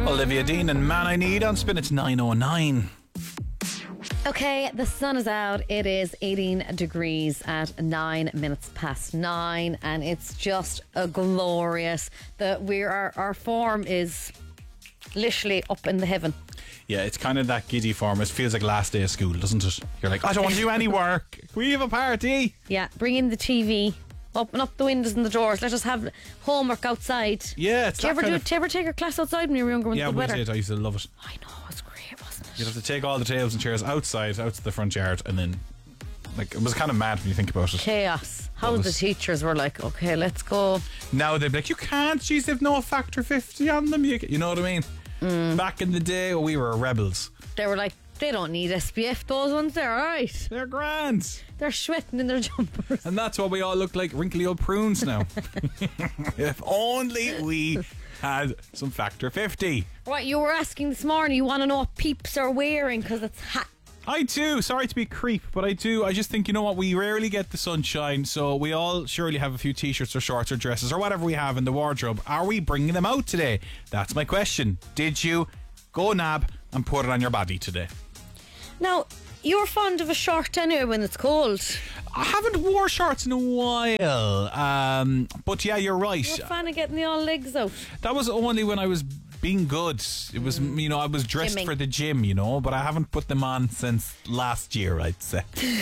Olivia Dean and Man I Need on Spin. It's 9:09. Okay, the sun is out. It is 18 degrees at 9 minutes past 9, and it's just a glorious. Our form is literally up in the heaven. Yeah, it's kind of that giddy form. It feels like last day of school, doesn't it? You're like, I don't want to do any work. Can we have a party? Yeah, bring in the TV. Open up the windows and the doors. Let us have homework outside. Yeah, it's Did you ever take your class outside when you were younger? Yeah, we did. I used to love it. I know, it was great, wasn't it? You'd have to take all the tables and chairs outside, out to the front yard, and then, like, it was kind of mad when you think about it. Chaos. How the teachers were like, okay, let's go. Now they'd be like, you can't, geez, they've no factor 50 on them. You know what I mean? Back in the day, we were rebels. They were like, they don't need SPF, those ones, they're alright. They're grand. They're sweating in their jumpers. And that's why we all look like wrinkly old prunes now. If only we had some factor 50. Right, you were asking this morning, you want to know what peeps are wearing because it's hot. I do. Sorry to be a creep, but I do. I just think, you know what, we rarely get the sunshine, so we all surely have a few t-shirts or shorts or dresses or whatever we have in the wardrobe. Are we bringing them out today? That's my question. Did you go nab and put it on your body today? Now, you're fond of a shirt anyway when it's cold. I haven't wore shorts in a while, but yeah, you're right. You're a fan of getting the all legs out. That was only when I was being good. It was, I was dressed Gymming. for the gym, but I haven't put them on since last year, I'd say.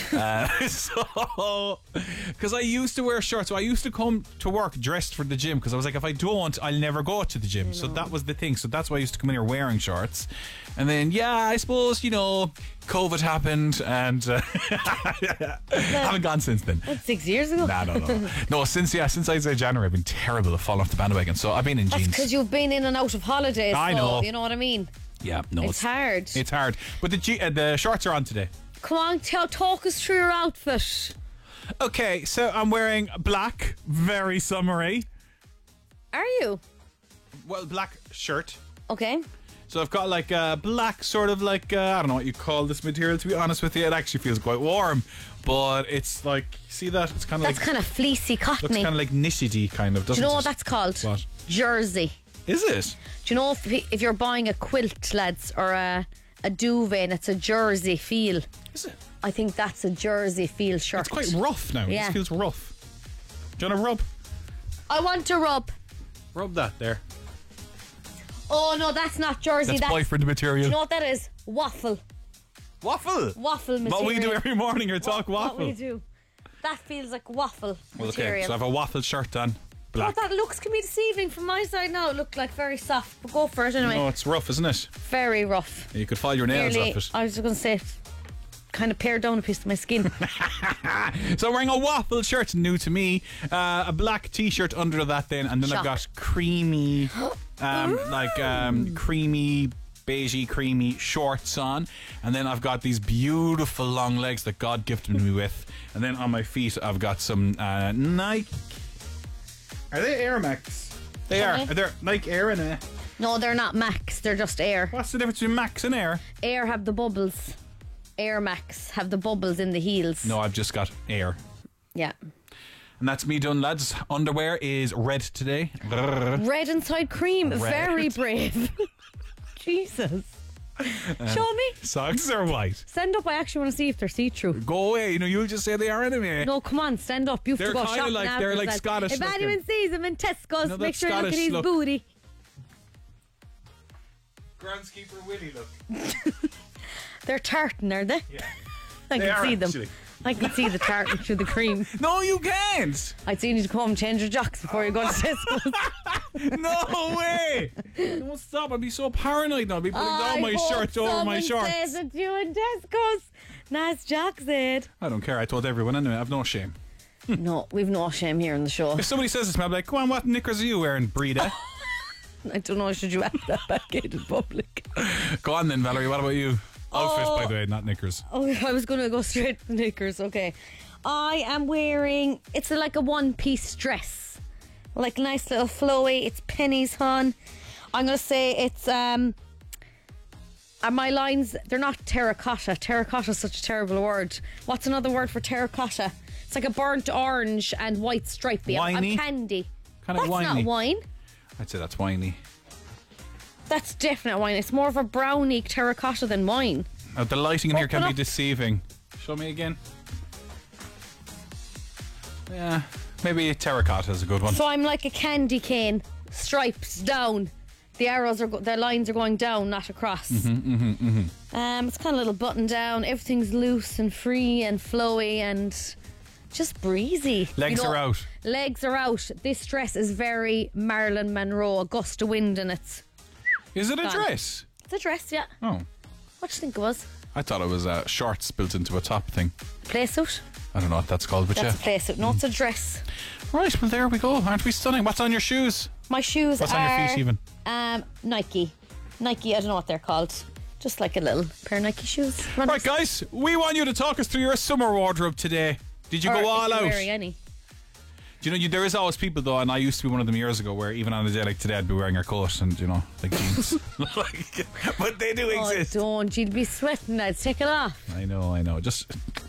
So, because I used to wear shorts, so I used to come to work dressed for the gym, because I was like, if I don't, I'll never go to the gym. So that was the thing. So that's why I used to come in here wearing shorts. And then, I suppose, COVID happened, and haven't gone since then. That's 6 years ago. No. No, since I'd say January, I've been terrible at falling off the bandwagon. So I've been in jeans. That's because you've been in and out of holidays. I know. You know what I mean? Yeah, no. It's hard. It's hard. But the shorts are on today. Come on, talk us through your outfit. Okay, so I'm wearing black, very summery. Are you? Well, black shirt. Okay. So I've got like a black sort of like, I don't know what you call this material, to be honest with you. It actually feels quite warm. But it's like, see that? It's kind of That's kind of fleecy, looks cottony. kind of like knitty kind of, doesn't it? Do you know what that's called? What? Jersey. Is it? Do you know if you're buying a quilt, lads, or a duvet and it's a jersey feel? Is it? I think that's a jersey feel shirt. It's quite rough now. Yeah. It feels rough. Do you want to rub? I want to rub. Rub that there. Oh no, that's not jersey. That's boyfriend material. Do you know what that is? Waffle. Waffle? Waffle material. What we do every morning or talk waffle. What we do. That feels like waffle Well, material. okay, so I have a waffle shirt on. Black. Oh, that looks can be deceiving from my side now. It looked like very soft, but go for it anyway. No, it's rough, isn't it? Very rough. You could file your nails Nearly, off it. I was going to say, kind of pared down a piece of my skin. So I'm wearing a waffle shirt, new to me. A black t-shirt under that then, and then I've got creamy, creamy, beigey, creamy shorts on. And then I've got these beautiful long legs that God gifted me with. And then on my feet I've got some Nike. Are they Air Max? They are. Are they Nike Air and Air? No, they're not Max. They're just Air. What's the difference between Max and Air? Air have the bubbles. Air Max have the bubbles in the heels. No, I've just got Air. Yeah. And that's me done, lads. Underwear is red today. Red inside cream. Red. Very brave. Jesus. Show me. Socks are white. Stand up. I actually want to see if they're see-through. Go away. You'll just say they are anyway. No, come on. Stand up. You have They're to go kinda shopping like- after they're like that. Scottish If looking. anyone sees him in Tesco's, No, make that's sure you look at Scottish his look. booty. Groundskeeper Willie, look. They're tartan, are they? Yeah. I They can are, see them. actually. I can see the tartan through the cream. No, you can't. I'd say you need to come home and change your jocks before you go to Tesco's. No way. Don't stop. I'd be so paranoid now. I'd be putting down my shirt over my shorts. Says it's you in Tesco's. Nice jocks, Ed. I don't care. I told everyone anyway. I've no shame. No, we've no shame here in the show. If somebody says this to me, I'll be like, come on, what knickers are you wearing, Breda? I don't know, should you ask that back in public? Go on then, Valerie. What about you? Outfit, by the way, not knickers. Oh, I was going to go straight to the knickers. Okay. I am wearing, it's like a one-piece dress. Like nice little flowy. It's pennies, hon. I'm going to say it's, my lines, they're not terracotta. Terracotta is such a terrible word. What's another word for terracotta? It's like a burnt orange and white stripey. Winey? I'm candy. Kind of That's winey. not wine. I'd say that's whiny. That's definite wine. It's more of a brownie terracotta than wine. The lighting in here can Open be up. deceiving. Show me again. Yeah, maybe terracotta is a good one. So I'm like a candy cane, stripes down. The arrows are, the lines are going down, not across. It's kind of a little button down. Everything's loose and free and flowy and just breezy. Legs are out. Legs are out. This dress is very Marilyn Monroe, a gust of wind in it. Is it a Gone. dress? It's a dress, yeah. Oh, What do you think it was? I thought it was shorts built into a top thing. Play suit? I don't know what that's called, but That's a yeah. play suit. No, it's a dress. Right, well there we go. Aren't we stunning? What's on your shoes? My shoes What's are on your feet even? Nike. Nike, I don't know what they're called. Just like a little pair of Nike shoes. Right, guys, we want you to talk us through your summer wardrobe today. Did you Or go if all you're out? wearing any. Do you know, there is always people though, and I used to be one of them years ago, where even on a day like today, I'd be wearing a coat and like jeans. But they do Oh, exist. don't. You'd be sweating, lads. Take it off. I know. Just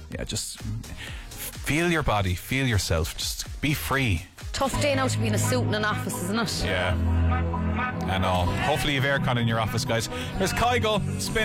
feel your body, feel yourself. Just be free. Tough day now to be in a suit in an office, isn't it? Yeah. I know. Hopefully you've aircon in your office, guys. There's Kygo spin.